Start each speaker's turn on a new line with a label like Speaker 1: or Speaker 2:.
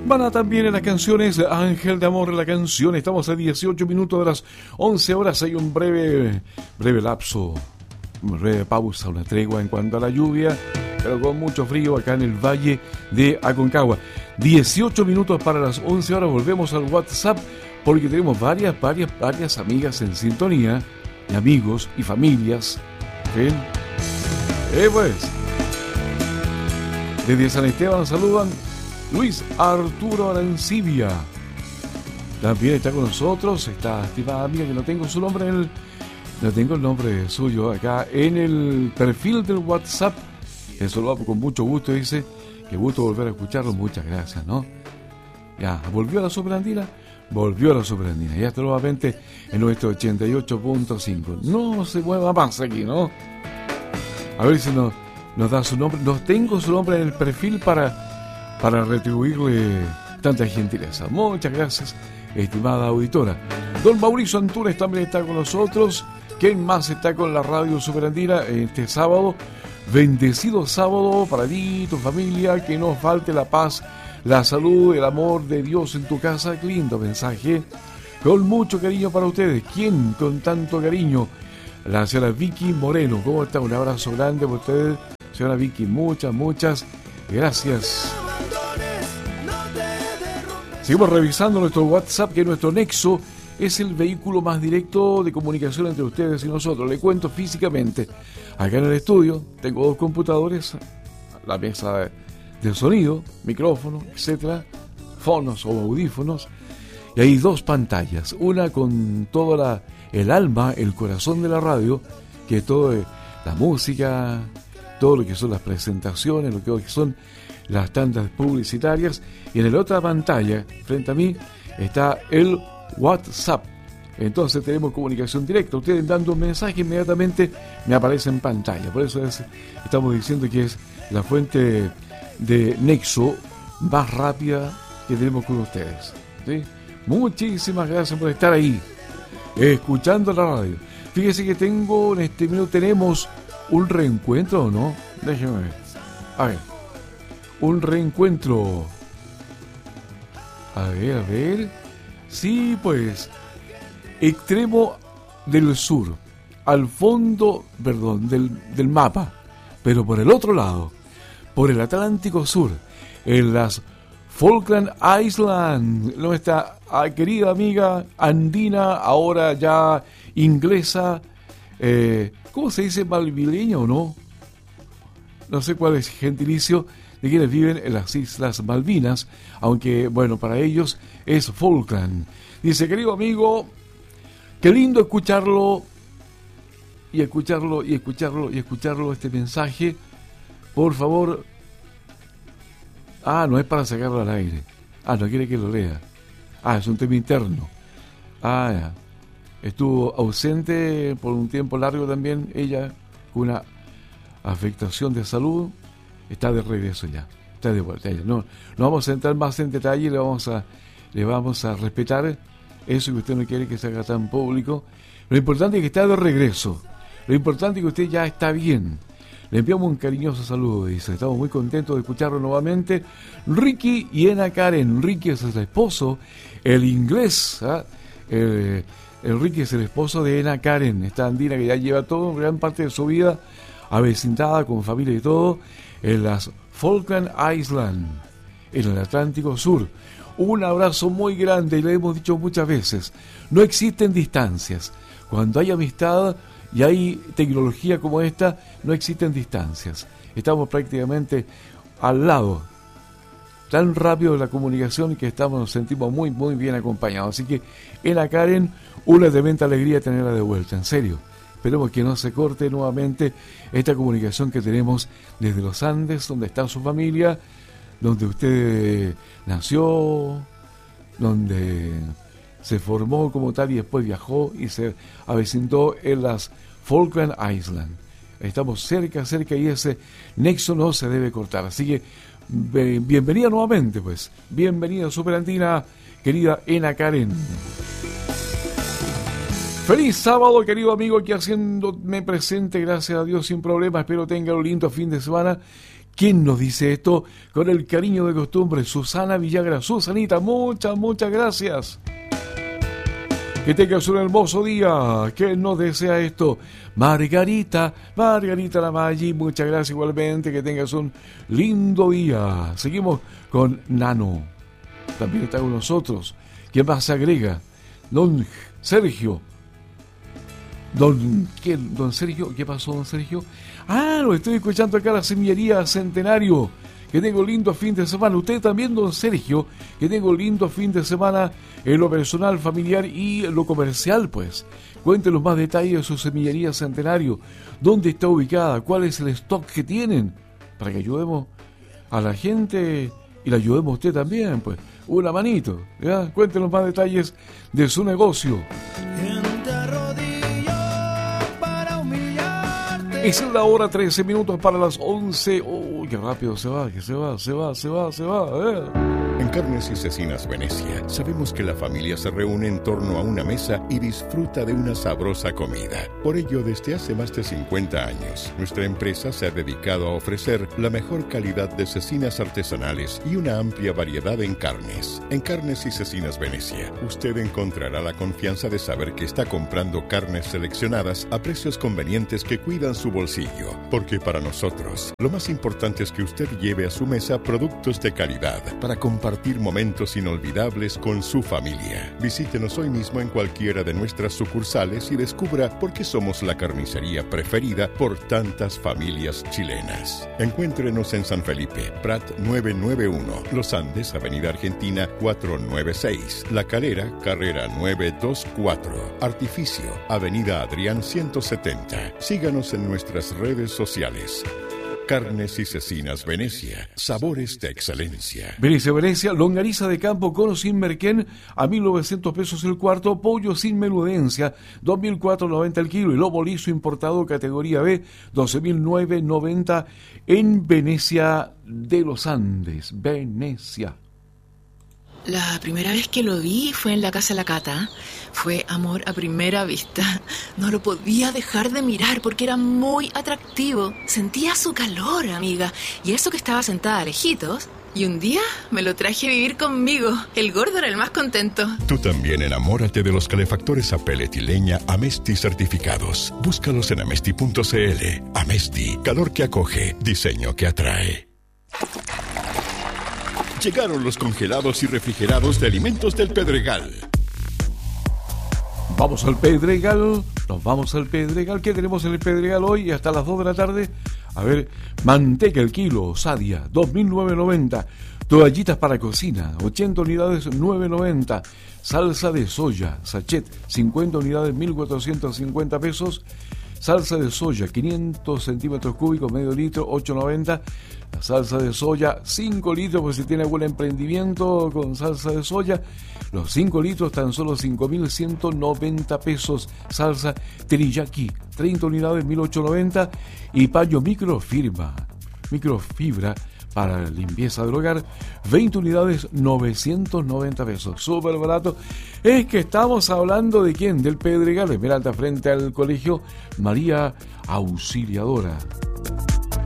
Speaker 1: Van a también en las canciones Ángel de Amor, la canción. Estamos a 18 minutos de las 11 horas. Hay un breve lapso, una breve pausa, una tregua en cuanto a la lluvia, pero con mucho frío acá en el Valle de Aconcagua. 18 minutos para las 11 horas. Volvemos al WhatsApp porque tenemos varias amigas en sintonía, y amigos y familias. ¿Sí? Pues, desde San Esteban saludan Luis Arturo Arancibia. También está con nosotros esta estimada amiga que no tengo su nombre no tengo el nombre suyo acá en el perfil del WhatsApp. Eso lo hago con mucho gusto, dice. Qué gusto volver a escucharlo, muchas gracias, ¿no? Ya, ¿volvió a la Superandina? Volvió a la Superandina, ya está nuevamente en nuestro 88.5. No se mueva más aquí, ¿no? A ver si nos da su nombre. No tengo su nombre en el perfil para retribuirle tanta gentileza. Muchas gracias, estimada auditora. Don Mauricio Antunes también está con nosotros. ¿Quién más está con la Radio Superandina este sábado? Bendecido sábado para ti, tu familia, que no falte la paz, la salud, el amor de Dios en tu casa. Qué lindo mensaje, con mucho cariño para ustedes. ¿Quién con tanto cariño? La señora Vicky Moreno. ¿Cómo está? Un abrazo grande para ustedes, señora Vicky. Muchas gracias. Seguimos revisando nuestro WhatsApp, que nuestro nexo es el vehículo más directo de comunicación entre ustedes y nosotros. Le cuento físicamente. Acá en el estudio tengo 2 computadores, la mesa de sonido, micrófono, etcétera, fonos o audífonos, y hay 2 pantallas. Una con toda el alma, el corazón de la radio, que es todo la música, todo lo que son las presentaciones, lo que son las tandas publicitarias, y en la otra pantalla, frente a mí, está el WhatsApp. Entonces tenemos comunicación directa. Ustedes dando un mensaje, inmediatamente me aparece en pantalla. Por eso estamos diciendo que es la fuente de nexo más rápida que tenemos con ustedes, ¿sí? Muchísimas gracias por estar ahí, escuchando la radio. Fíjese que en este minuto tenemos un reencuentro, ¿o no? Déjeme ver. A ver. Un reencuentro. A ver. Sí, pues. Extremo del sur. Al fondo, del mapa. Pero por el otro lado. Por el Atlántico Sur. En las Falkland Islands. Nuestra querida amiga andina, ahora ya inglesa. ¿Cómo se dice? ¿Malvileña o no? No sé cuál es el gentilicio de quienes viven en las Islas Malvinas, aunque, bueno, para ellos es Falkland. Dice, querido amigo, qué lindo escucharlo, este mensaje. Por favor. No es para sacarlo al aire. No quiere que lo lea. Es un tema interno. Ya. Estuvo ausente por un tiempo largo también, ella, con una afectación de salud. Está de regreso ya, está de vuelta ella. No vamos a entrar más en detalle, le vamos a respetar eso que usted no quiere que se haga tan público. Lo importante es que está de regreso, lo importante es que usted ya está bien. Le enviamos un cariñoso saludo, dice. Estamos muy contentos de escucharlo nuevamente. Ricky y Ana Karen. Ricky es el esposo, el inglés, el Ricky es el esposo de Ana Karen, esta andina que ya lleva gran parte de su vida avecintada con familia y todo en las Falkland Islands, en el Atlántico Sur. Un abrazo muy grande, y le hemos dicho muchas veces, no existen distancias. Cuando hay amistad y hay tecnología como esta, no existen distancias. Estamos prácticamente al lado, tan rápido de la comunicación, que nos sentimos muy, muy bien acompañados. Así que, Ana Karen, una tremenda alegría tenerla de vuelta, en serio. Esperemos que no se corte nuevamente esta comunicación que tenemos desde los Andes, donde está su familia, donde usted nació, donde se formó como tal y después viajó y se avecindó en las Falkland Islands. Estamos cerca y ese nexo no se debe cortar. Así que bienvenida nuevamente, pues. Bienvenida, Superandina, querida Ana Karen. Feliz sábado, querido amigo, aquí haciéndome presente, gracias a Dios, sin problema. Espero tenga un lindo fin de semana. ¿Quién nos dice esto? Con el cariño de costumbre, Susana Villagra. Susanita, muchas gracias. Que tengas un hermoso día. ¿Quién nos desea esto? Margarita la Maggi, muchas gracias igualmente. Que tengas un lindo día. Seguimos con Nano. También está con nosotros. ¿Quién más se agrega? Don Sergio. Don Sergio, ¿qué pasó, don Sergio? Lo estoy escuchando acá, la Semillería Centenario. Que tengo lindo fin de semana. Usted también, don Sergio, que tengo lindo fin de semana en lo personal, familiar y lo comercial, pues. Cuéntenos más detalles de su Semillería Centenario. ¿Dónde está ubicada? ¿Cuál es el stock que tienen? Para que ayudemos a la gente y la ayudemos a usted también, pues. Una manito, ¿ya? Cuéntenos más detalles de su negocio. Es la hora 13 minutos para las 11. ¡Uy, qué rápido se va!
Speaker 2: En Carnes y Cecinas Venecia, sabemos que la familia se reúne en torno a una mesa y disfruta de una sabrosa comida. Por ello, desde hace más de 50 años, nuestra empresa se ha dedicado a ofrecer la mejor calidad de cecinas artesanales y una amplia variedad en carnes. En Carnes y Cecinas Venecia, usted encontrará la confianza de saber que está comprando carnes seleccionadas a precios convenientes que cuidan su bolsillo. Porque para nosotros, lo más importante es que usted lleve a su mesa productos de calidad para compartir momentos inolvidables con su familia. Visítenos hoy mismo en cualquiera de nuestras sucursales y descubra por qué somos la carnicería preferida por tantas familias chilenas. Encuéntrenos en San Felipe, Prat 991, Los Andes, Avenida Argentina 496, La Calera, Carrera 924, Artificio, Avenida Adrián 170. Síganos en nuestras redes sociales. Carnes y Cecinas Venecia, sabores de excelencia.
Speaker 1: Venecia, longaniza de campo con o sin merquén a 1.900 pesos el cuarto, pollo sin menudencia, 2.490 el kilo, y lobo liso importado categoría B, 12.990 en Venecia de los Andes, Venecia.
Speaker 3: La primera vez que lo vi fue en la casa de la Cata. Fue amor a primera vista. No lo podía dejar de mirar porque era muy atractivo. Sentía su calor, amiga. Y eso que estaba sentada lejitos. Y un día me lo traje a vivir conmigo. El gordo era el más contento.
Speaker 2: Tú también enamórate de los calefactores a pellet y leña Amesti certificados. Búscalos en amesti.cl. Amesti, calor que acoge, diseño que atrae. Llegaron los congelados y refrigerados de Alimentos del Pedregal.
Speaker 1: Vamos al Pedregal, nos vamos al Pedregal. ¿Qué tenemos en el Pedregal hoy hasta las 2 de la tarde? A ver, manteca el kilo, Sadia, 2.990. Toallitas para cocina, 80 unidades, 9.90. Salsa de soya, sachet, 50 unidades, 1.450 pesos. Salsa de soya, 500 centímetros cúbicos, medio litro, 8.90. La salsa de soya, 5 litros, pues si tiene algún emprendimiento con salsa de soya. Los 5 litros tan solo 5.190 pesos. Salsa teriyaki, 30 unidades, 1.890. Y paño microfibra para limpieza del hogar, 20 unidades, 990 pesos. Súper barato. Es que estamos hablando de ¿quién? Del Pedregal, Esmeralda, frente al Colegio María Auxiliadora.